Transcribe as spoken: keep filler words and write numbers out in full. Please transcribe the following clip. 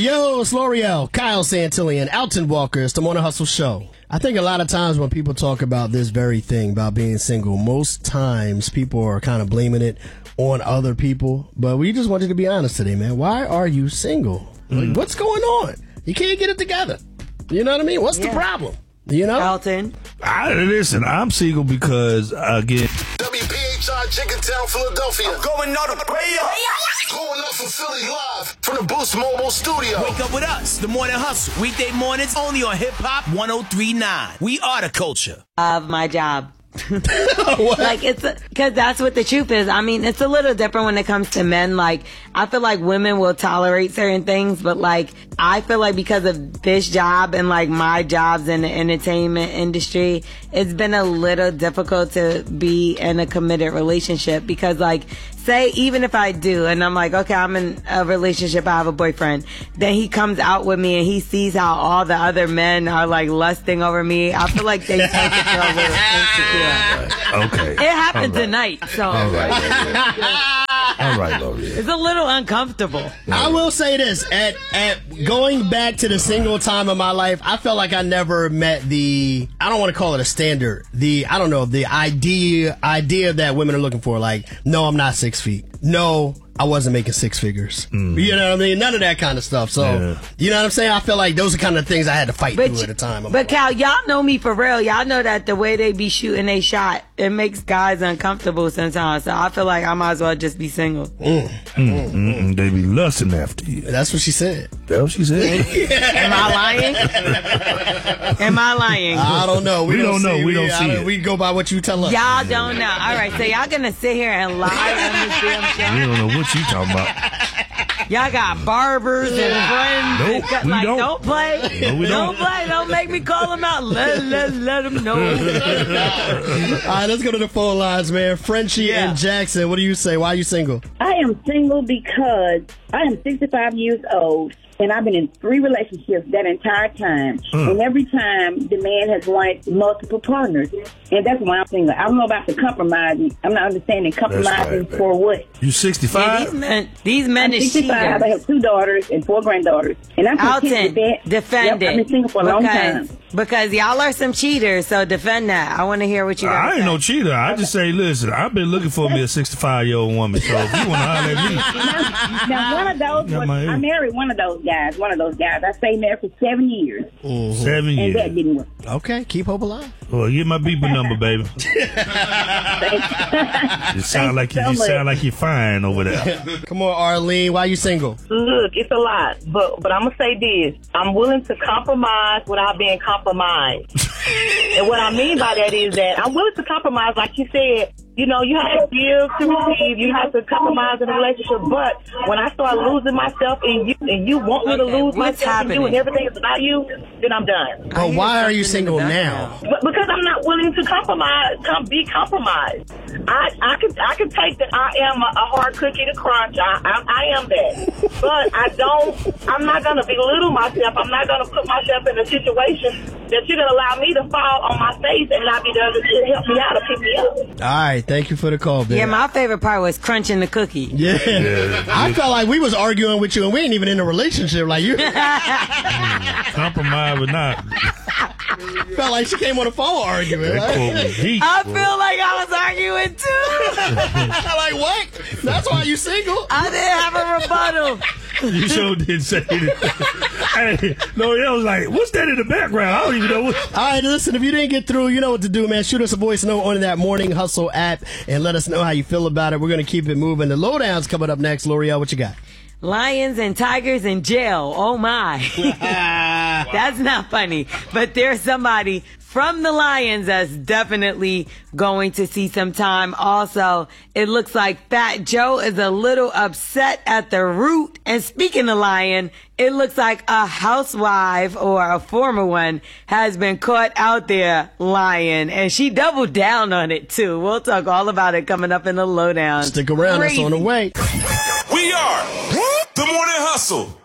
Yo, it's L'Oreal, Kyle Santillan, Alton Walker. It's the Morning Hustle Show. I think a lot of times when people talk about this very thing, about being single, most times people are kind of blaming it on other people. But we just wanted to be honest today, man. Why are you single? Mm. Like, what's going on? You can't get it together. You know what I mean? What's yeah. the problem? You know? Alton? I, listen, I'm single because, again... W P H I, Jenkintown, Philadelphia. I'm going out of the way up. Going up from Philly live from the Boost Mobile studio. Wake up with us, the Morning Hustle. Weekday mornings only on Hip Hop one oh three point nine. We are the culture. Of my job. Like, it's because that's what the truth is. I mean, it's a little different when it comes to men. Like, I feel like women will tolerate certain things, but like, I feel like because of this job and like my jobs in the entertainment industry, it's been a little difficult to be in a committed relationship because, like, say even if I do and I'm like, okay, I'm in a relationship, I have a boyfriend, then he comes out with me and he sees how all the other men are like lusting over me, I feel like they tend to feel a little insecure. Okay. It happened right. tonight, so. All right, All right, L'Oreal. It's a little uncomfortable. I will say this, at at going back to the single time of my life, I felt like I never met the, I don't want to call it a standard, the, I don't know, the idea idea that women are looking for. Like, no, I'm not six feet. No, I wasn't making six figures. Mm. You know what I mean? None of that kind of stuff. So, yeah. You know what I'm saying? I feel like those are kind of things I had to fight but through at the time. But Cal, y'all know me for real. Y'all know that the way they be shooting they shot, it makes guys uncomfortable sometimes. So I feel like I might as well just be single. Mm. Mm, mm, mm. They be lusting after you. That's what she said. That's what she said? Am I lying? Am I lying? I don't know. We, we don't, don't know. See, we, we don't see don't, it. We go by what you tell us. Y'all don't know. All right, so y'all gonna sit here and lie on this damn show? We don't know what you talking about. Y'all got barbers and friends. Nope, and got, we like, don't. don't play. No, we don't. don't. play. Don't make me call them out. Let, let, let them know. All right, let's go to the phone lines, man. Frenchie Yeah. and Jackson, what do you say? Why are you single? I am single because I am sixty-five years old. And I've been in three relationships that entire time. Mm. And every time, the man has wanted multiple partners. And that's why I'm single. I don't know about the compromising. I'm not understanding compromising right, for what. You sixty-five? Yeah, these men, these men I'm is sixty-five. I have two daughters and four granddaughters. And I'm Alton, that. defend yep, it. I've been single for a because, long time. Because y'all are some cheaters, so defend that. I want to hear what you got. I ain't say. no cheater. I just say, listen, I've been looking for me a sixty-five-year-old woman, so if you want to holler at me. Now, now one of those, was, I married one of those guys, one of those guys. I stayed married for seven years. Mm-hmm. Seven and years. And that didn't work. Okay, keep hope alive. Well, get my beeper number, baby. You sound like you, so you sound like you're fine over there. Come on, Arlene, why you single? Look, it's a lot, but but I'm gonna say this: I'm willing to compromise without being compromised. And what I mean by that is that I'm willing to compromise, like you said. You know, you have to give to receive. You have to compromise in a relationship. But when I start losing myself in you, and you want me to Okay, lose what's myself happening? in you, and everything is about you, then I'm done. But why are you single now? But because I'm not willing to compromise, come be compromised. I I can I can take that I am a, a hard cookie to crunch. I, I I am that. But I don't. I'm not gonna belittle myself. I'm not gonna put myself in a situation that you're gonna allow me to fall on my face and not be there to help me out or pick me up. All right, thank you for the call, baby. Yeah, my favorite part was crunching the cookie. Yeah. yeah. I felt like we was arguing with you and we ain't even in a relationship like you. Compromise or not. Felt like she came on the phone arguing. That Right? quote was deep, I boy. feel like I was arguing too. Like, what? That's why you single? I didn't have a rebuttal. You sure did say it. Hey, no, I was like, what's that in the background? I don't even know what. All right, listen, if you didn't get through, you know what to do, man. Shoot us a voice note on that Morning Hustle app and let us know how you feel about it. We're going to keep it moving. The lowdown's coming up next. L'Oreal, what you got? Lions and tigers in jail. Oh, my. That's not funny. But there's somebody from the Lions that's definitely going to see some time. Also, it looks like Fat Joe is a little upset at the root. And speaking of Lion, it looks like a housewife or a former one has been caught out there lying. And she doubled down on it, too. We'll talk all about it coming up in the lowdown. Stick around. Crazy. That's on the way. We are the Morning Hustle.